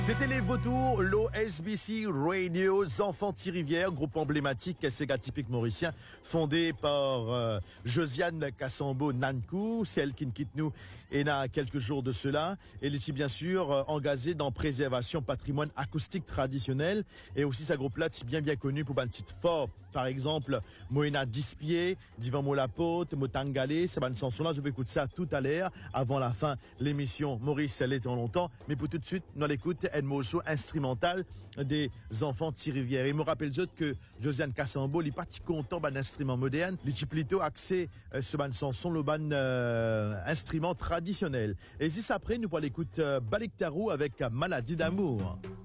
C'était les Vautours, l'OSBC Radio, Enfants Thirivière, groupe emblématique Sega typique mauricien, fondé par Josiane Kassambo Nankou, celle qui quitte nous et n'a quelques jours de cela. Elle est bien sûr engagée dans préservation patrimoine acoustique traditionnel et aussi sa groupe là est bien connu pour un titre fort. Par exemple, Moena Dispier, Divan Molapote, Motangale, c'est une chanson là, je vais écouter ça tout à l'heure, avant la fin l'émission. Maurice, elle est en longtemps, mais pour tout de suite, nous l'écoute, un morceau instrumental des Enfants Thirivière. Il me rappelle que Josiane Kassambo, il est pas si content d'un instrument moderne, il est plutôt axé sur une chanson, le instrument traditionnel. Et juste après, nous allons écouter Baliktarou avec Maladie d'amour.